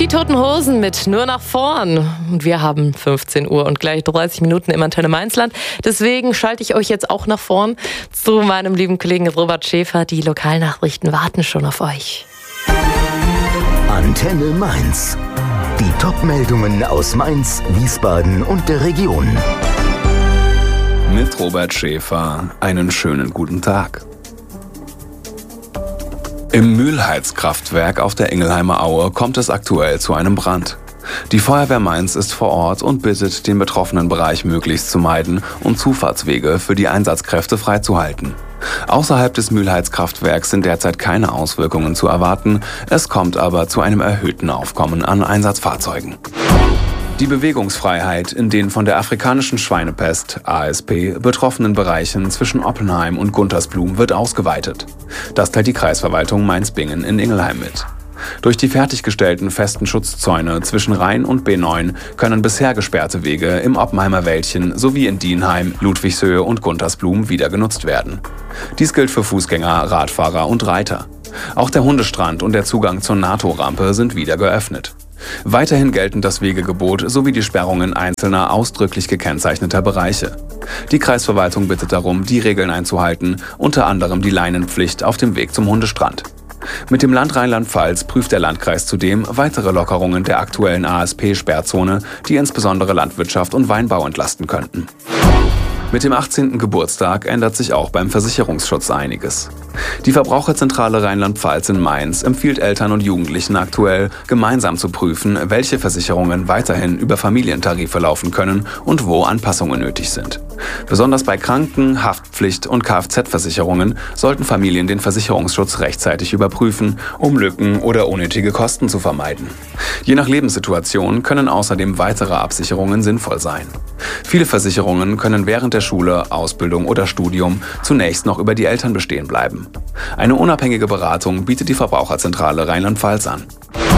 Die Toten Hosen mit Nur nach vorn. Und wir haben 15 Uhr und gleich 30 Minuten im Antenne Mainzland. Deswegen schalte ich euch jetzt auch nach vorn zu meinem lieben Kollegen Robert Schäfer. Die Lokalnachrichten warten schon auf euch. Antenne Mainz. Die Top-Meldungen aus Mainz, Wiesbaden und der Region. Mit Robert Schäfer einen schönen guten Tag. Im Mühlheizkraftwerk auf der Ingelheimer Aue kommt es aktuell zu einem Brand. Die Feuerwehr Mainz ist vor Ort und bittet, den betroffenen Bereich möglichst zu meiden und Zufahrtswege für die Einsatzkräfte freizuhalten. Außerhalb des Mühlheizkraftwerks sind derzeit keine Auswirkungen zu erwarten, es kommt aber zu einem erhöhten Aufkommen an Einsatzfahrzeugen. Die Bewegungsfreiheit in den von der afrikanischen Schweinepest, ASP, betroffenen Bereichen zwischen Oppenheim und Guntersblum wird ausgeweitet. Das teilt die Kreisverwaltung Mainz-Bingen in Ingelheim mit. Durch die fertiggestellten festen Schutzzäune zwischen Rhein und B9 können bisher gesperrte Wege im Oppenheimer Wäldchen sowie in Dienheim, Ludwigshöhe und Guntersblum wieder genutzt werden. Dies gilt für Fußgänger, Radfahrer und Reiter. Auch der Hundestrand und der Zugang zur NATO-Rampe sind wieder geöffnet. Weiterhin gelten das Wegegebot sowie die Sperrungen einzelner ausdrücklich gekennzeichneter Bereiche. Die Kreisverwaltung bittet darum, die Regeln einzuhalten, unter anderem die Leinenpflicht auf dem Weg zum Hundestrand. Mit dem Land Rheinland-Pfalz prüft der Landkreis zudem weitere Lockerungen der aktuellen ASP-Sperrzone, die insbesondere Landwirtschaft und Weinbau entlasten könnten. Mit dem 18. Geburtstag ändert sich auch beim Versicherungsschutz einiges. Die Verbraucherzentrale Rheinland-Pfalz in Mainz empfiehlt Eltern und Jugendlichen aktuell, gemeinsam zu prüfen, welche Versicherungen weiterhin über Familientarife laufen können und wo Anpassungen nötig sind. Besonders bei Kranken-, Haftpflicht- und Kfz-Versicherungen sollten Familien den Versicherungsschutz rechtzeitig überprüfen, um Lücken oder unnötige Kosten zu vermeiden. Je nach Lebenssituation können außerdem weitere Absicherungen sinnvoll sein. Viele Versicherungen können während der Schule, Ausbildung oder Studium zunächst noch über die Eltern bestehen bleiben. Eine unabhängige Beratung bietet die Verbraucherzentrale Rheinland-Pfalz an.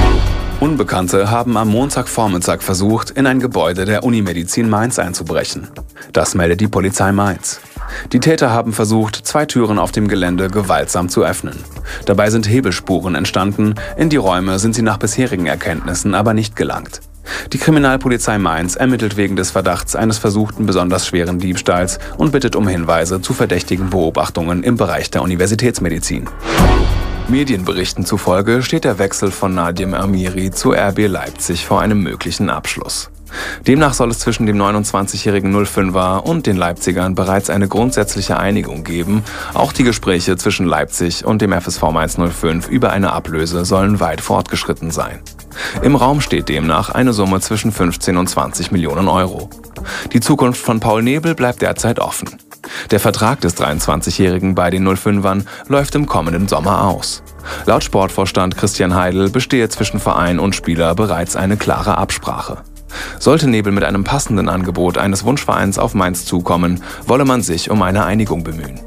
Unbekannte haben am Montagvormittag versucht, in ein Gebäude der Unimedizin Mainz einzubrechen. Das meldet die Polizei Mainz. Die Täter haben versucht, 2 Türen auf dem Gelände gewaltsam zu öffnen. Dabei sind Hebelspuren entstanden, in die Räume sind sie nach bisherigen Erkenntnissen aber nicht gelangt. Die Kriminalpolizei Mainz ermittelt wegen des Verdachts eines versuchten besonders schweren Diebstahls und bittet um Hinweise zu verdächtigen Beobachtungen im Bereich der Universitätsmedizin. Medienberichten zufolge steht der Wechsel von Nadim Amiri zu RB Leipzig vor einem möglichen Abschluss. Demnach soll es zwischen dem 29-jährigen 05er und den Leipzigern bereits eine grundsätzliche Einigung geben. Auch die Gespräche zwischen Leipzig und dem FSV Mainz 05 über eine Ablöse sollen weit fortgeschritten sein. Im Raum steht demnach eine Summe zwischen 15 und 20 Millionen Euro. Die Zukunft von Paul Nebel bleibt derzeit offen. Der Vertrag des 23-Jährigen bei den 05ern läuft im kommenden Sommer aus. Laut Sportvorstand Christian Heidel bestehe zwischen Verein und Spieler bereits eine klare Absprache. Sollte Nebel mit einem passenden Angebot eines Wunschvereins auf Mainz zukommen, wolle man sich um eine Einigung bemühen.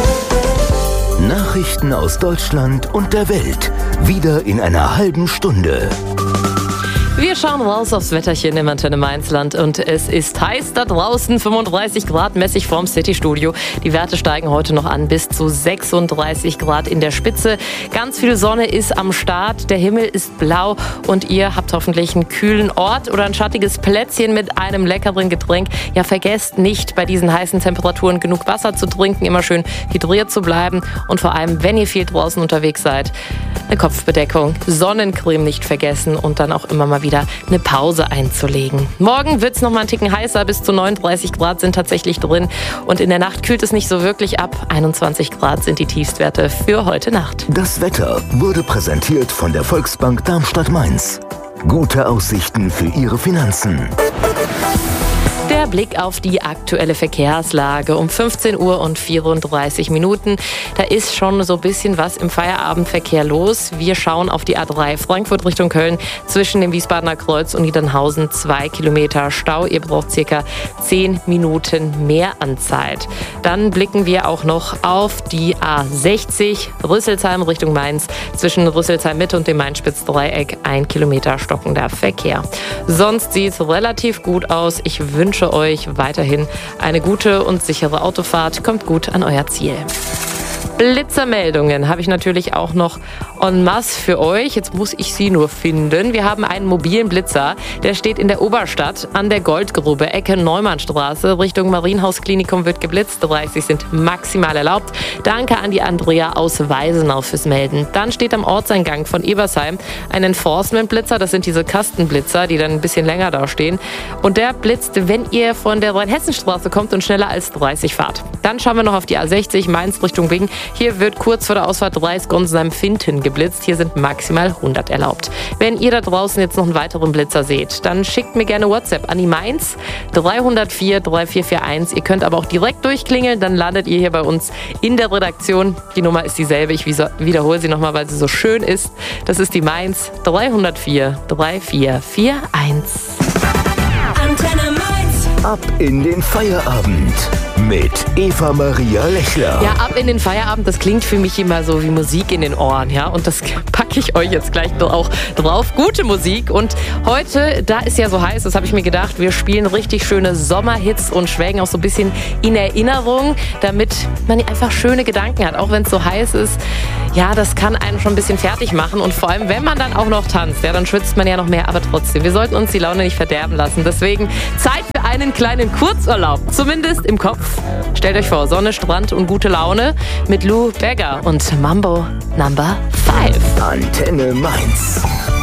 Nachrichten aus Deutschland und der Welt. Wieder in einer halben Stunde. Wir schauen raus aufs Wetterchen im Antenne Mainzland und es ist heiß da draußen, 35 Grad mäßig vorm City-Studio. Die Werte steigen heute noch an bis zu 36 Grad in der Spitze. Ganz viel Sonne ist am Start, der Himmel ist blau und ihr habt hoffentlich einen kühlen Ort oder ein schattiges Plätzchen mit einem leckeren Getränk. Ja, vergesst nicht, bei diesen heißen Temperaturen genug Wasser zu trinken, immer schön hydriert zu bleiben und vor allem, wenn ihr viel draußen unterwegs seid, eine Kopfbedeckung, Sonnencreme nicht vergessen und dann auch immer mal wieder eine Pause einzulegen. Morgen wird es noch mal einen Ticken heißer, bis zu 39 Grad sind tatsächlich drin und in der Nacht kühlt es nicht so wirklich ab. 21 Grad sind die Tiefstwerte für heute Nacht. Das Wetter wurde präsentiert von der Volksbank Darmstadt-Mainz. Gute Aussichten für Ihre Finanzen. Der Blick auf die aktuelle Verkehrslage um 15 Uhr und 34 Minuten. Da ist schon so ein bisschen was im Feierabendverkehr los. Wir schauen auf die A3 Frankfurt Richtung Köln zwischen dem Wiesbadener Kreuz und Niedernhausen 2 Kilometer Stau. Ihr braucht circa 10 Minuten mehr an Zeit. Dann blicken wir auch noch auf die A60 Rüsselsheim Richtung Mainz zwischen Rüsselsheim Mitte und dem Main-Spitz-Dreieck 1 Kilometer stockender Verkehr. Sonst sieht es relativ gut aus. Ich wünsche euch weiterhin eine gute und sichere Autofahrt. Kommt gut an euer Ziel. Blitzermeldungen habe ich natürlich auch noch en masse für euch. Jetzt muss ich sie nur finden. Wir haben einen mobilen Blitzer, der steht in der Oberstadt an der Goldgrube, Ecke Neumannstraße, Richtung Marienhausklinikum wird geblitzt. 30 sind maximal erlaubt. Danke an die Andrea aus Weisenau fürs Melden. Dann steht am Ortseingang von Ebersheim ein Enforcement-Blitzer. Das sind diese Kastenblitzer, die dann ein bisschen länger da stehen. Und der blitzt, wenn ihr von der Rheinhessenstraße kommt und schneller als 30 fahrt. Dann schauen wir noch auf die A60 Mainz Richtung Bingen. Hier wird kurz vor der Ausfahrt Dreis-Gonsheim-Finten geblitzt. Hier sind maximal 100 erlaubt. Wenn ihr da draußen jetzt noch einen weiteren Blitzer seht, dann schickt mir gerne WhatsApp an die Mainz 304 3441. Ihr könnt aber auch direkt durchklingeln, dann landet ihr hier bei uns in der Redaktion. Die Nummer ist dieselbe. Ich wiederhole sie nochmal, weil sie so schön ist. Das ist die Mainz 304 3441. Antenne Mainz. Ab in den Feierabend mit Eva-Maria Lechler. Ja, ab in den Feierabend, das klingt für mich immer so wie Musik in den Ohren, ja, und das packe ich euch jetzt gleich auch drauf. Gute Musik und heute, da ist ja so heiß, das habe ich mir gedacht, wir spielen richtig schöne Sommerhits und schwelgen auch so ein bisschen in Erinnerung, damit man einfach schöne Gedanken hat, auch wenn es so heiß ist. Ja, das kann einen schon ein bisschen fertig machen und vor allem, wenn man dann auch noch tanzt, ja, dann schwitzt man ja noch mehr, aber trotzdem, wir sollten uns die Laune nicht verderben lassen. Deswegen Zeit für einen kleinen Kurzurlaub, zumindest im Kopf. Stellt euch vor, Sonne, Strand und gute Laune mit Lou Bega und Mambo Number 5. Antenne Mainz.